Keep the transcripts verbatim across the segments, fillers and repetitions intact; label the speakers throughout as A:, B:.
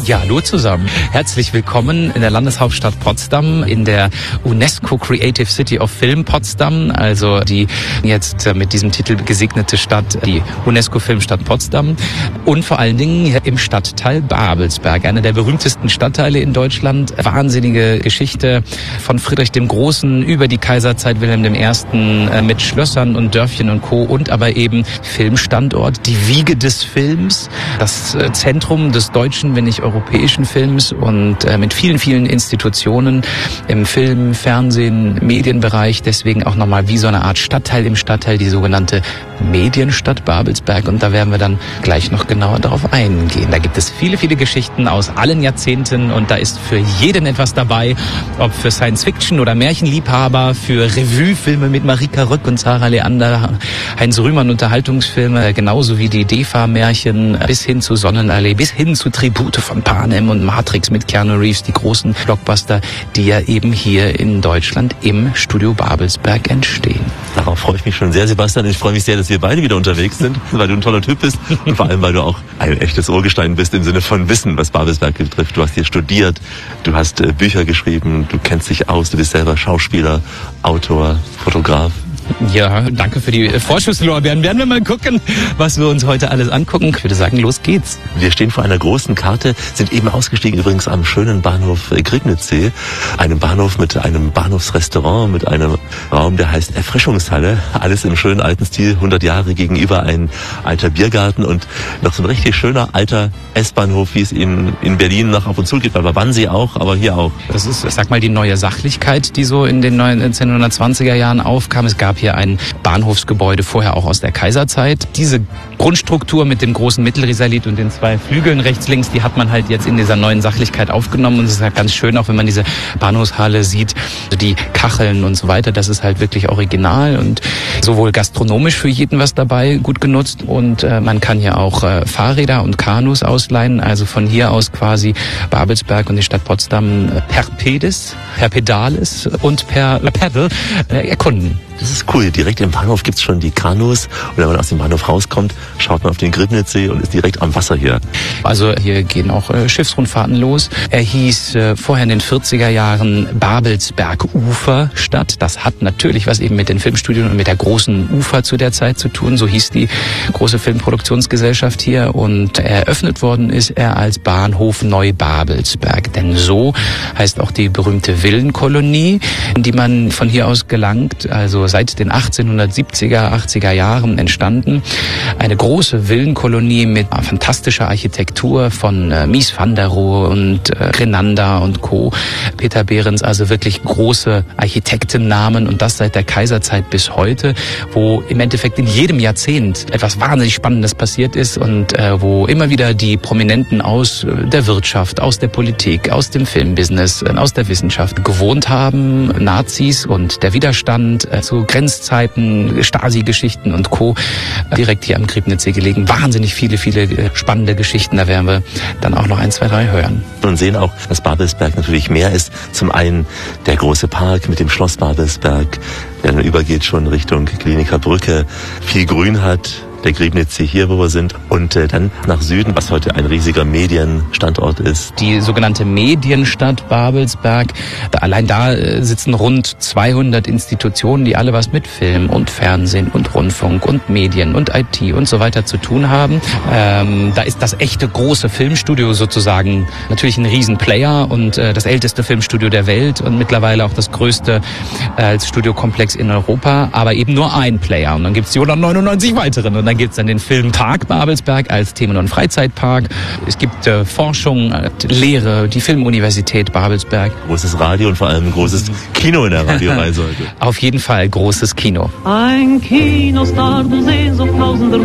A: Ja, hallo zusammen. Herzlich willkommen in der Landeshauptstadt Potsdam, in der UNESCO Creative City of Film Potsdam, also die jetzt mit diesem Titel gesegnete Stadt, die UNESCO Filmstadt Potsdam, und vor allen Dingen im Stadtteil Babelsberg, einer der berühmtesten Stadtteile in Deutschland. Wahnsinnige Geschichte von Friedrich dem Großen über die Kaiserzeit Wilhelm der Erste mit Schlössern und Dörfchen und Co. und aber eben Filmstandort, die Wiege des Films, das Zentrum des deutschen, wenn nicht europäischen Films, und äh, mit vielen, vielen Institutionen im Film, Fernsehen, Medienbereich. Deswegen auch nochmal wie so eine Art Stadtteil im Stadtteil, die sogenannte Medienstadt Babelsberg. Und da werden wir dann gleich noch genauer darauf eingehen. Da gibt es viele, viele Geschichten aus allen Jahrzehnten und da ist für jeden etwas dabei. Ob für Science-Fiction oder Märchenliebhaber, für Revue-Filme mit Marika Rück und Sarah Leander, Heinz Rühmann Unterhaltungsfilme, genauso wie die D E F A-Märchen bis hin zu Sonnenallee, bis hin zu Tribute von Panem und Matrix mit Keanu Reeves, die großen Blockbuster, die ja eben hier in Deutschland im Studio Babelsberg entstehen.
B: Darauf freue ich mich schon sehr, Sebastian. Ich freue mich sehr, dass wir beide wieder unterwegs sind, weil du ein toller Typ bist und vor allem, weil du auch ein echtes Urgestein bist im Sinne von Wissen, was Babelsberg betrifft. Du hast hier studiert, du hast äh, Bücher geschrieben, du kennst dich aus, du bist selber Schauspieler, Autor, Fotograf.
A: Ja, danke für die Vorschusslorbeeren. Werden wir mal gucken, was wir uns heute alles angucken. Ich würde sagen, los geht's.
B: Wir stehen vor einer großen Karte, sind eben ausgestiegen übrigens am schönen Bahnhof Griebnitzsee. Einem Bahnhof mit einem Bahnhofsrestaurant, mit einem Raum, der heißt Erfrischungshalle. Alles im schönen alten Stil, hundert Jahre gegenüber ein alter Biergarten und noch so ein richtig schöner alter S-Bahnhof, wie es in, in Berlin noch ab und zu gibt, bei Wannsee auch, aber hier auch.
A: Das ist, ich sag mal, die neue Sachlichkeit, die so in den neunzehnhundertzwanziger Jahren aufkam. Es gab hier ein Bahnhofsgebäude, vorher auch aus der Kaiserzeit. Diese Grundstruktur mit dem großen Mittelrisalit und den zwei Flügeln rechts, links, die hat man halt jetzt in dieser neuen Sachlichkeit aufgenommen. Und es ist halt ganz schön, auch wenn man diese Bahnhofshalle sieht, die Kacheln und so weiter, das ist halt wirklich original und sowohl gastronomisch für jeden was dabei, gut genutzt, und äh, man kann hier auch äh, Fahrräder und Kanus ausleihen, also von hier aus quasi Babelsberg und die Stadt Potsdam äh, per Pedis, per Pedales und per Pedal äh, erkunden.
B: Das ist cool. Direkt im Bahnhof gibt's schon die Kanus. Und wenn man aus dem Bahnhof rauskommt, schaut man auf den Griebnitzsee und ist direkt am Wasser hier.
A: Also hier gehen auch äh, Schiffsrundfahrten los. Er hieß äh, vorher in den vierziger Jahren Babelsberg Uferstadt. Das hat natürlich was eben mit den Filmstudien und mit der großen Ufer zu der Zeit zu tun. So hieß die große Filmproduktionsgesellschaft hier. Und eröffnet worden ist er als Bahnhof Neubabelsberg. Denn so heißt auch die berühmte Villenkolonie, in die man von hier aus gelangt. Also seit den achtzehnhundertsiebziger, achtziger Jahren entstanden. Eine große Villenkolonie mit fantastischer Architektur von äh, Mies van der Rohe und äh, Grenander und Co. Peter Behrens, also wirklich große Architektennamen, und das seit der Kaiserzeit bis heute, wo im Endeffekt in jedem Jahrzehnt etwas wahnsinnig Spannendes passiert ist und äh, wo immer wieder die Prominenten aus äh, der Wirtschaft, aus der Politik, aus dem Filmbusiness, äh, aus der Wissenschaft gewohnt haben. Nazis und der Widerstand, äh, zu Grenzzeiten, Stasi-Geschichten und Co. direkt hier am Griebnitzsee gelegen. Wahnsinnig viele, viele spannende Geschichten. Da werden wir dann auch noch ein, zwei, drei hören.
B: Und sehen auch, dass Babelsberg natürlich mehr ist. Zum einen der große Park mit dem Schloss Babelsberg, der dann übergeht schon Richtung Kliniker Brücke, viel Grün hat. Der Griebnitzsee hier, wo wir sind, und äh, dann nach Süden, was heute ein riesiger Medienstandort ist.
A: Die sogenannte Medienstadt Babelsberg, da, allein da äh, sitzen rund zweihundert Institutionen, die alle was mit Film und Fernsehen und Rundfunk und Medien und I T und so weiter zu tun haben. Ähm, da ist das echte große Filmstudio sozusagen natürlich ein Riesenplayer und äh, das älteste Filmstudio der Welt und mittlerweile auch das größte äh, als Studiokomplex in Europa, aber eben nur ein Player. Und dann gibt's die hundertneunundneunzig weiteren. Und dann gibt es dann den Filmpark Babelsberg als Themen- und Freizeitpark. Es gibt äh, Forschung, äh, Lehre, die Filmuniversität Babelsberg.
B: Großes Radio und vor allem großes Kino in der Radioreise heute.
A: Auf jeden Fall großes Kino.
C: Ein Kinostar, du Sehnsucht tausender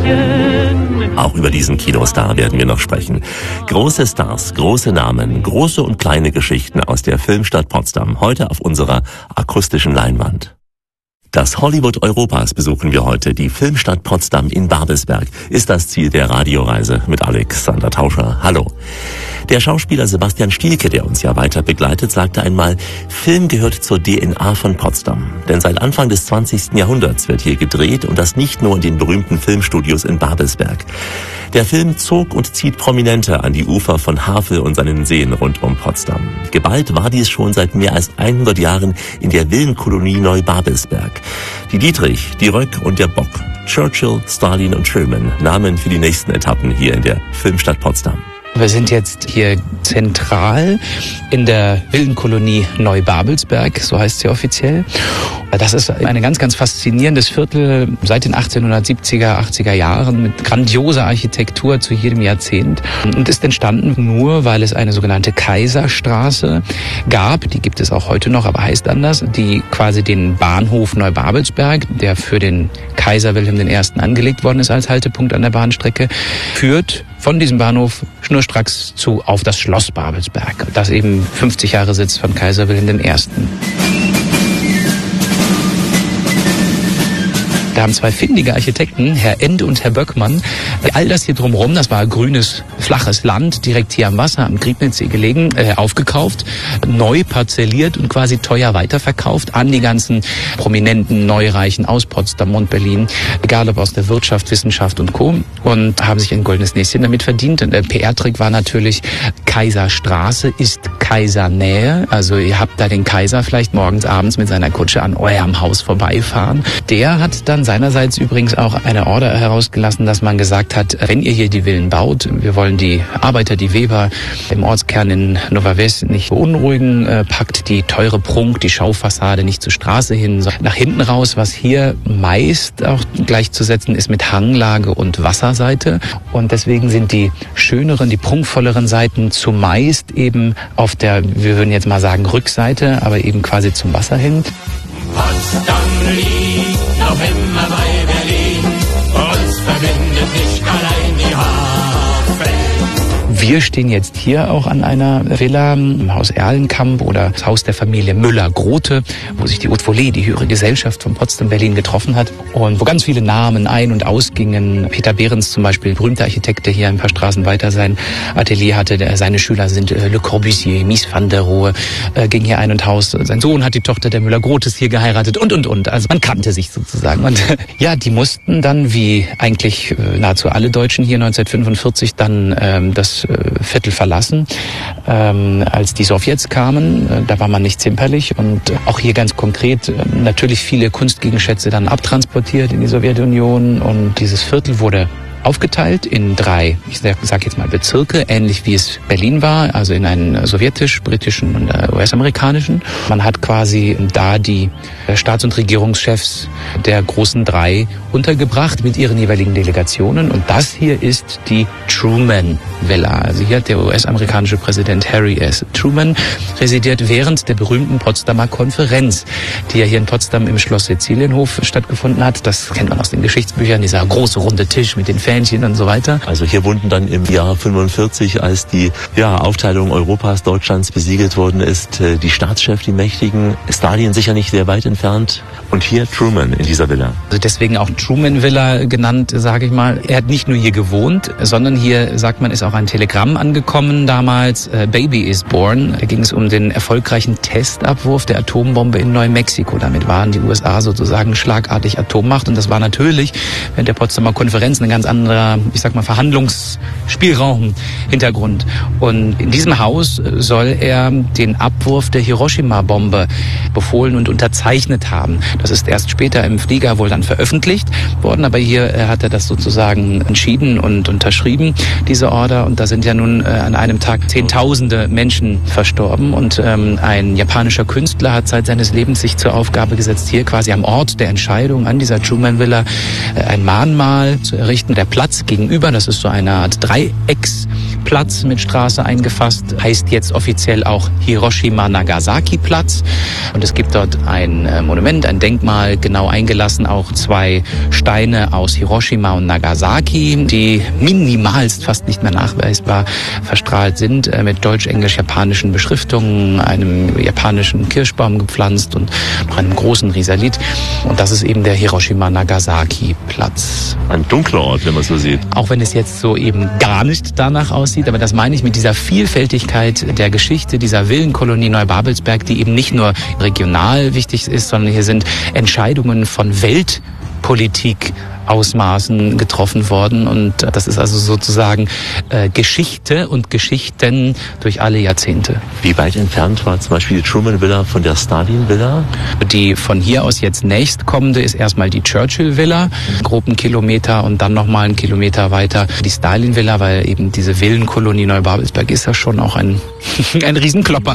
C: Mädchen.
B: Auch über diesen Kinostar werden wir noch sprechen. Große Stars, große Namen, große und kleine Geschichten aus der Filmstadt Potsdam. Heute auf unserer akustischen Leinwand. Das Hollywood Europas besuchen wir heute. Die Filmstadt Potsdam in Babelsberg ist das Ziel der Radioreise mit Alexander Tauscher. Hallo. Der Schauspieler Sebastian Stielke, der uns ja weiter begleitet, sagte einmal, Film gehört zur D N A von Potsdam. Denn seit Anfang des zwanzigsten Jahrhunderts wird hier gedreht und das nicht nur in den berühmten Filmstudios in Babelsberg. Der Film zog und zieht Prominente an die Ufer von Havel und seinen Seen rund um Potsdam. Geballt war dies schon seit mehr als hundert Jahren in der Villenkolonie Neubabelsberg. Die Dietrich, die Röck und der Bock, Churchill, Stalin und Truman nahmen für die nächsten Etappen hier in der Filmstadt Potsdam.
A: Wir sind jetzt hier zentral in der Villenkolonie Neubabelsberg, so heißt sie offiziell. Das ist ein ganz, ganz faszinierendes Viertel seit den achtzehnhundertsiebziger, achtziger Jahren mit grandioser Architektur zu jedem Jahrzehnt und ist entstanden nur, weil es eine sogenannte Kaiserstraße gab, die gibt es auch heute noch, aber heißt anders, die quasi den Bahnhof Neubabelsberg, der für den Kaiser Wilhelm der Erste angelegt worden ist als Haltepunkt an der Bahnstrecke, führt von diesem Bahnhof schnurstracks zu auf das Schloss Babelsberg, das eben fünfzig Jahre Sitz von Kaiser Wilhelm der Erste. Da haben zwei findige Architekten, Herr End und Herr Böckmann, all das hier drumherum, das war grünes, flaches Land, direkt hier am Wasser, am Griebnitzsee gelegen, äh, aufgekauft, neu parzelliert und quasi teuer weiterverkauft an die ganzen prominenten Neureichen aus Potsdam und Berlin, egal ob aus der Wirtschaft, Wissenschaft und Co. Und haben sich ein goldenes Näschen damit verdient. Und der P R-Trick war natürlich, Kaiserstraße ist Kaisernähe, also ihr habt da den Kaiser vielleicht morgens, abends mit seiner Kutsche an eurem Haus vorbeifahren. Der hat dann seinerseits übrigens auch eine Order herausgelassen, dass man gesagt hat, wenn ihr hier die Villen baut, wir wollen die Arbeiter, die Weber im Ortskern in Nova Ves nicht beunruhigen, äh, packt die teure Prunk, die Schaufassade nicht zur Straße hin, sondern nach hinten raus, was hier meist auch gleichzusetzen ist mit Hanglage und Wasserseite. Und deswegen sind die schöneren, die prunkvolleren Seiten zumeist eben auf der, wir würden jetzt mal sagen, Rückseite, aber eben quasi zum Wasser hin.
D: Potsdam liegt noch immer bei Berlin, uns verbindet nicht allein die Havel.
A: Wir stehen jetzt hier auch an einer Villa im Haus Erlenkamp oder das Haus der Familie Müller-Grote, wo sich die Haute Volée, die höhere Gesellschaft von Potsdam-Berlin, getroffen hat und wo ganz viele Namen ein- und ausgingen. Peter Behrens zum Beispiel, berühmter Architekt, der hier ein paar Straßen weiter sein Atelier hatte. Der, seine Schüler sind äh, Le Corbusier, Mies van der Rohe, äh, ging hier ein und aus. Sein Sohn hat die Tochter der Müller-Grotes hier geheiratet und, und, und. Also man kannte sich sozusagen. Und äh, ja, die mussten dann, wie eigentlich äh, nahezu alle Deutschen hier neunzehnhundertfünfundvierzig, dann ähm, das äh, Viertel verlassen, ähm, als die Sowjets kamen. Äh, da war man nicht zimperlich und äh, auch hier ganz konkret äh, natürlich viele Kunstgegenschätze dann abtransportiert in die Sowjetunion und dieses Viertel wurde aufgeteilt in drei, ich sag, sag jetzt mal Bezirke, ähnlich wie es Berlin war, also in einen sowjetisch, britischen und U S-amerikanischen. Man hat quasi da die Staats- und Regierungschefs der großen drei untergebracht mit ihren jeweiligen Delegationen und das hier ist die Truman Villa. Also hier hat der U S-amerikanische Präsident Harry S. Truman residiert während der berühmten Potsdamer Konferenz, die ja hier in Potsdam im Schloss Sizilienhof stattgefunden hat. Das kennt man aus den Geschichtsbüchern, dieser große runde Tisch mit den Fähnchen und so weiter.
B: Also hier wurden dann im Jahr fünfundvierzig, als die ja, Aufteilung Europas, Deutschlands besiegelt worden ist, die Staatschefs, die Mächtigen, Stalin sicher nicht sehr weit entfernt und hier Truman in dieser Villa.
A: Also deswegen auch Truman Villa genannt, sage ich mal. Er hat nicht nur hier gewohnt, sondern hier, sagt man, ist auch ein Telegramm angekommen damals. Äh, Baby is born. Da ging es um den erfolgreichen Testabwurf der Atombombe in Neumexiko. Damit waren die U S A sozusagen schlagartig Atommacht und das war natürlich während der Potsdamer Konferenz eine ganz anderer, ich sag mal, Verhandlungsspielraum, Hintergrund. Und in diesem Haus soll er den Abwurf der Hiroshima-Bombe befohlen und unterzeichnet haben. Das ist erst später im Flieger wohl dann veröffentlicht worden, aber hier hat er das sozusagen entschieden und unterschrieben, diese Order. Und da sind ja nun äh, an einem Tag Zehntausende Menschen verstorben. Und ähm, ein japanischer Künstler hat seit seines Lebens sich zur Aufgabe gesetzt, hier quasi am Ort der Entscheidung an dieser Truman Villa äh, ein Mahnmal zu errichten. Der Platz gegenüber, das ist so eine Art Dreiecksbau, Platz mit Straße eingefasst, heißt jetzt offiziell auch Hiroshima-Nagasaki-Platz. Und es gibt dort ein Monument, ein Denkmal, genau eingelassen, auch zwei Steine aus Hiroshima und Nagasaki, die minimalst, fast nicht mehr nachweisbar verstrahlt sind, mit deutsch-englisch-japanischen Beschriftungen, einem japanischen Kirschbaum gepflanzt und noch einem großen Risalit. Und das ist eben der Hiroshima-Nagasaki-Platz.
B: Ein dunkler Ort, wenn man so sieht.
A: Auch wenn es jetzt so eben gar nicht danach aussieht, aber das meine ich mit dieser Vielfältigkeit der Geschichte dieser Villenkolonie Neubabelsberg, die eben nicht nur regional wichtig ist, sondern hier sind Entscheidungen von Weltpolitik Ausmaßen getroffen worden und das ist also sozusagen äh, Geschichte und Geschichten durch alle Jahrzehnte.
B: Wie weit entfernt war zum Beispiel die Truman Villa von der Stalin Villa?
A: Die von hier aus jetzt nächstkommende ist erstmal die Churchill Villa, grob einen Kilometer und dann nochmal einen Kilometer weiter die Stalin Villa, weil eben diese Villenkolonie Neubabelsberg ist ja schon auch ein, ein Riesenklopper.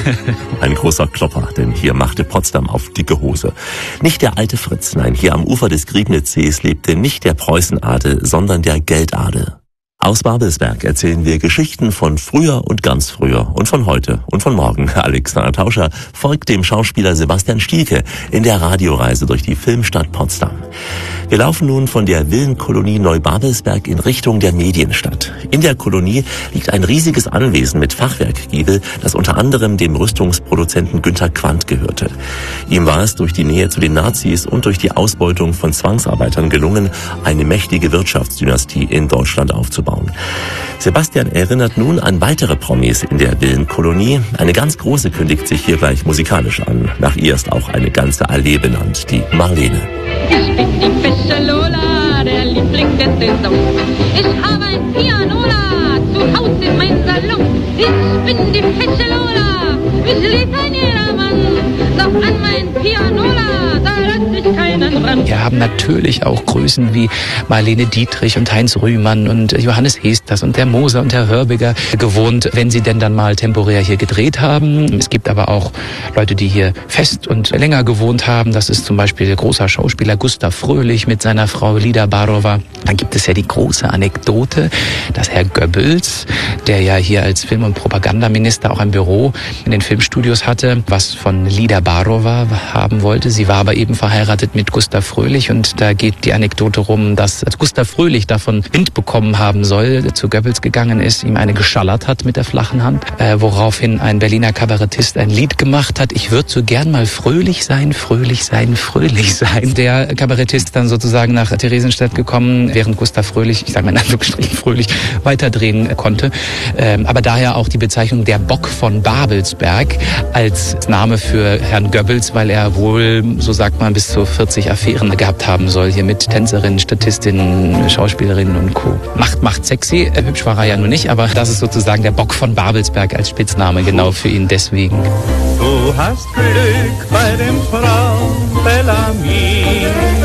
B: Ein großer Klopper, denn hier machte Potsdam auf dicke Hose. Nicht der alte Fritz, nein, hier am Ufer des Griebnitzsees lebt denn nicht der Preußenadel, sondern der Geldadel. Aus Babelsberg erzählen wir Geschichten von früher und ganz früher und von heute und von morgen. Alexander Tauscher folgt dem Schauspieler Sebastian Stielke in der Radioreise durch die Filmstadt Potsdam. Wir laufen nun von der Villenkolonie Neubabelsberg in Richtung der Medienstadt. In der Kolonie liegt ein riesiges Anwesen mit Fachwerkgiebel, das unter anderem dem Rüstungsproduzenten Günter Quandt gehörte. Ihm war es durch die Nähe zu den Nazis und durch die Ausbeutung von Zwangsarbeitern gelungen, eine mächtige Wirtschaftsdynastie in Deutschland aufzubauen. Sebastian erinnert nun an weitere Promis in der Villenkolonie. Eine ganz große kündigt sich hier gleich musikalisch an. Nach ihr ist auch eine ganze Allee benannt, die Marlene.
E: Ich bin die fesche Lola, der Liebling der Saison. Ich habe ein Pianola zu Hause in meinem Salon. Ich bin die fesche Lola, mich liebt ein jedermann. Doch an mein Pianola, da lässt sich keinen ran.
A: Wir haben natürlich auch Größen wie Marlene Dietrich und Heinz Rühmann und Johannes Hesters und der Moser und Herr Hörbiger gewohnt, wenn sie denn dann mal temporär hier gedreht haben. Es gibt aber auch Leute, die hier fest und länger gewohnt haben. Das ist zum Beispiel der große Schauspieler Gustav Fröhlich mit seiner Frau Lida Barova. Dann gibt es ja die große Anekdote, dass Herr Goebbels, der ja hier als Film- und Propagandaminister auch ein Büro in den Filmstudios hatte, was von Lida Barova haben wollte. Sie war aber eben verheiratet mit Gustav Fröhlich und da geht die Anekdote rum, dass als Gustav Fröhlich davon Wind bekommen haben soll, zu Goebbels gegangen ist, ihm eine geschallert hat mit der flachen Hand, äh, woraufhin ein Berliner Kabarettist ein Lied gemacht hat, ich würde so gern mal fröhlich sein, fröhlich sein, fröhlich sein. Der Kabarettist dann sozusagen nach Theresienstadt gekommen, während Gustav Fröhlich, ich sage mal in Anführungsstrichen fröhlich, weiterdrehen konnte. Ähm, aber daher auch die Bezeichnung der Bock von Babelsberg als Name für Herrn Goebbels, weil er wohl, so sagt man, bis zu vierzig Affären gehabt haben soll, hier mit Tänzerinnen, Statistinnen, Schauspielerinnen und Co. Macht, macht sexy, hübsch war er ja nur nicht, aber das ist sozusagen der Bock von Babelsberg als Spitzname, genau für ihn deswegen.
F: Du hast Glück bei dem Frau Bellamy,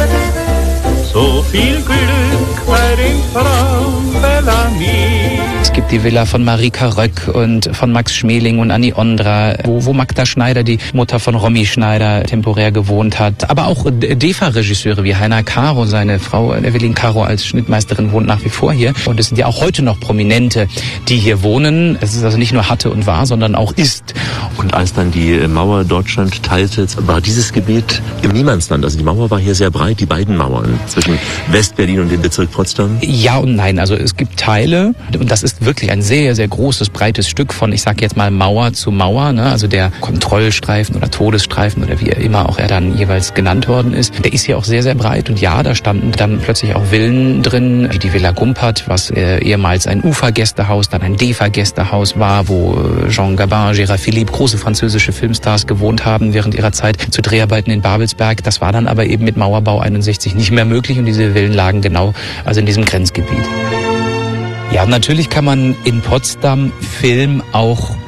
F: so viel Glück bei dem Frau Bellamy.
A: Es gibt die Villa von Marika Röck und von Max Schmeling und Annie Ondra, wo, wo Magda Schneider, die Mutter von Romy Schneider, temporär gewohnt hat. Aber auch D E F A-Regisseure wie Heiner Caro, seine Frau Evelyn Caro als Schnittmeisterin wohnt nach wie vor hier. Und es sind ja auch heute noch Prominente, die hier wohnen. Es ist also nicht nur hatte und war, sondern auch ist.
B: Und als dann die Mauer Deutschland teilte, war dieses Gebiet im Niemandsland. Also die Mauer war hier sehr breit, die beiden Mauern zwischen West-Berlin und dem Bezirk Potsdam.
A: Ja und nein. Also es gibt Teile, und das ist wirklich ein sehr, sehr großes, breites Stück von, ich sage jetzt mal Mauer zu Mauer, ne? Also der Kontrollstreifen oder Todesstreifen oder wie immer auch er dann jeweils genannt worden ist, der ist hier auch sehr, sehr breit und ja, da standen dann plötzlich auch Villen drin, wie die Villa Gumpert, was äh, ehemals ein Ufergästehaus, dann ein D E F A-Gästehaus war, wo äh, Jean Gabin, Gérard Philippe, große französische Filmstars gewohnt haben während ihrer Zeit zu Dreharbeiten in Babelsberg. Das war dann aber eben mit Mauerbau einundsechzig nicht mehr möglich und diese Villen lagen genau also in diesem Grenzgebiet. Ja, und natürlich kann man in Potsdam Film auch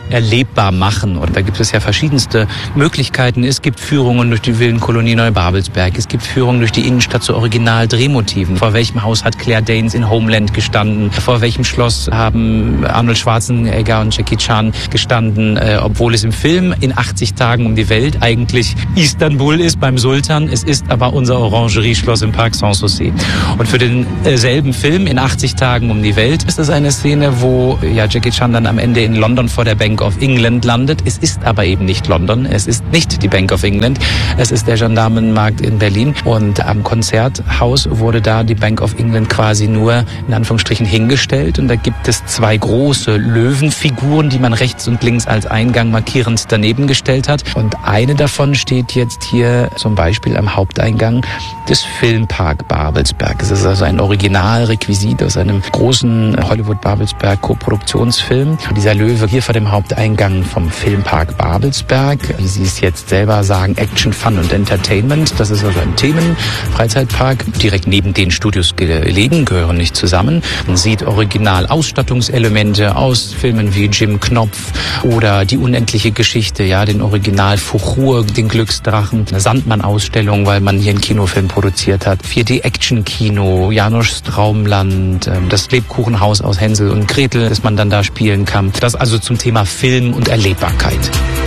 A: erlebbar machen. Und da gibt es ja verschiedenste Möglichkeiten. Es gibt Führungen durch die Villenkolonie Neubabelsberg. Es gibt Führungen durch die Innenstadt zu Original-Drehmotiven. Vor welchem Haus hat Claire Danes in Homeland gestanden? Vor welchem Schloss haben Arnold Schwarzenegger und Jackie Chan gestanden? Äh, obwohl es im Film in achtzig Tagen um die Welt eigentlich Istanbul ist beim Sultan. Es ist aber unser Orangerie-Schloss im Park Sanssouci. Und für denselben Film in achtzig Tagen um die Welt ist es eine Szene, wo ja, Jackie Chan dann am Ende in London vor der Bank of England landet. Es ist aber eben nicht London. Es ist nicht die Bank of England. Es ist der Gendarmenmarkt in Berlin. Und am Konzerthaus wurde da die Bank of England quasi nur in Anführungsstrichen hingestellt. Und da gibt es zwei große Löwenfiguren, die man rechts und links als Eingang markierend daneben gestellt hat. Und eine davon steht jetzt hier zum Beispiel am Haupteingang des Filmpark Babelsberg. Es ist also ein Originalrequisit aus einem großen Hollywood-Babelsberg-Koproduktionsfilm. Dieser Löwe hier vor dem Haupteingang vom Filmpark Babelsberg. Wie Sie es jetzt selber sagen, Action, Fun und Entertainment. Das ist also ein Themen-Freizeitpark, direkt neben den Studios gelegen, gehören nicht zusammen. Man sieht Original-Ausstattungselemente aus Filmen wie Jim Knopf oder Die unendliche Geschichte, ja, den Original Fuchur, den Glücksdrachen, eine Sandmann-Ausstellung, weil man hier einen Kinofilm produziert hat, vier D-Action-Kino, Janoschs Traumland, das Lebkuchenhaus aus Hänsel und Gretel, das man dann da spielen kann. Das also zum Thema Film und Erlebbarkeit.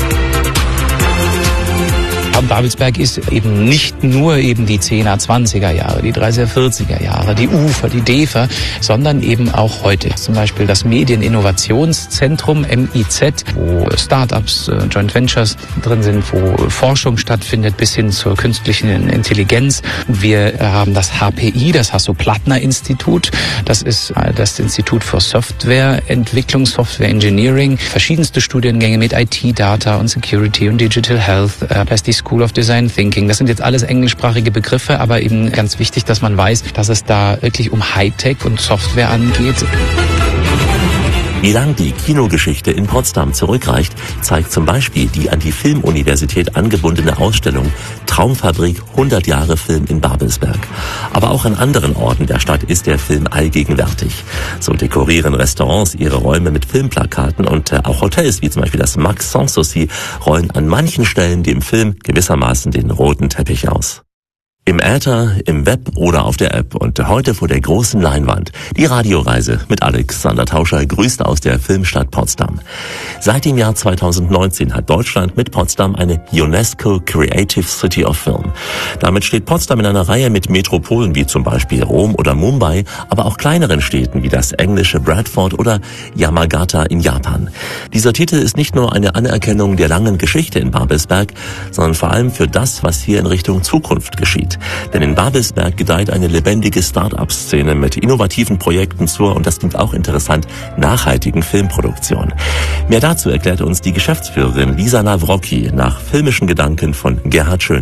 A: Babelsberg ist eben nicht nur eben die zehner, zwanziger Jahre, die dreißiger, vierziger Jahre, die Ufer, die Defer, sondern eben auch heute. Zum Beispiel das Medieninnovationszentrum M I Z, wo Startups, Joint Ventures drin sind, wo Forschung stattfindet bis hin zur künstlichen Intelligenz. Wir haben das H P I, das Hasso-Plattner-Institut. Das ist das Institut für Softwareentwicklung, Software Engineering. Verschiedenste Studiengänge mit I T, Data und Security und Digital Health. Da ist die School of Design Thinking. Das sind jetzt alles englischsprachige Begriffe, aber eben ganz wichtig, dass man weiß, dass es da wirklich um Hightech und Software angeht.
B: Wie lang die Kinogeschichte in Potsdam zurückreicht, zeigt zum Beispiel die an die Filmuniversität angebundene Ausstellung Traumfabrik hundert Jahre Film in Babelsberg. Aber auch an anderen Orten der Stadt ist der Film allgegenwärtig. So dekorieren Restaurants ihre Räume mit Filmplakaten und auch Hotels wie zum Beispiel das Max Sanssouci rollen an manchen Stellen dem Film gewissermaßen den roten Teppich aus. Im Äther, im Web oder auf der App und heute vor der großen Leinwand. Die Radioreise mit Alexander Tauscher grüßt aus der Filmstadt Potsdam. Seit dem Jahr zweitausendneunzehn hat Deutschland mit Potsdam eine UNESCO Creative City of Film. Damit steht Potsdam in einer Reihe mit Metropolen wie zum Beispiel Rom oder Mumbai, aber auch kleineren Städten wie das englische Bradford oder Yamagata in Japan. Dieser Titel ist nicht nur eine Anerkennung der langen Geschichte in Babelsberg, sondern vor allem für das, was hier in Richtung Zukunft geschieht. Denn in Babelsberg gedeiht eine lebendige Start-up-Szene mit innovativen Projekten zur, und das klingt auch interessant, nachhaltigen Filmproduktion. Mehr dazu erklärt uns die Geschäftsführerin Lisa Nawrocki nach filmischen Gedanken von Gerhard Schön.